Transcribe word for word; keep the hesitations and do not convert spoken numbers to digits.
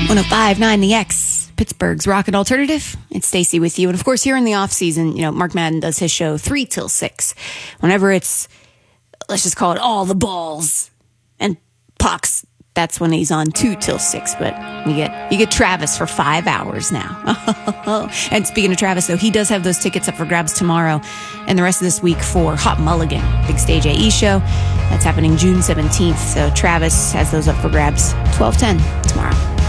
one oh five point nine The X, Pittsburgh's Rocket Alternative. It's Stacey with you. And of course, here in the off season, you know, Mark Madden does his show three till six. Whenever it's, let's just call it all the balls and pucks, that's when he's on two till six. But you get you get Travis for five hours now. And speaking of Travis, though, he does have those tickets up for grabs tomorrow and the rest of this week for Hot Mulligan, Big Stage A E show. That's happening June seventeenth. So Travis has those up for grabs twelve ten tomorrow.